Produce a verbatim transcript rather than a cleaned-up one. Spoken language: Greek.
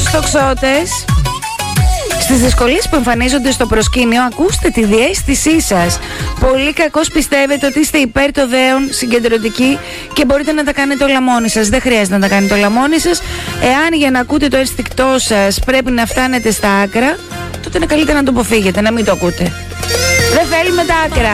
τους τοξότες, στις δυσκολίες που εμφανίζονται στο προσκήνιο, ακούστε τη διαίσθησή σας. Πολύ κακώς πιστεύετε ότι είστε υπέρ το δέον, συγκεντρωτικοί και μπορείτε να τα κάνετε όλα μόνοι σας. Δεν χρειάζεται να τα κάνετε όλα μόνοι σας. Εάν για να ακούτε το ένστικτό σας πρέπει να φτάνετε στα άκρα, τότε είναι καλύτερα να το αποφύγετε, να μην το ακούτε. Δεν θέλουμε τα άκρα.